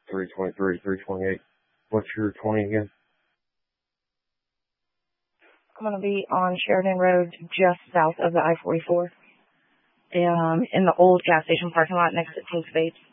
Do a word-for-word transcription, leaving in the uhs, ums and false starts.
three twenty-three, three twenty-eight. What's your twenty again? I'm going to be on Sheridan Road, just south of the I forty-four, um, in the old gas station parking lot next to King Spades.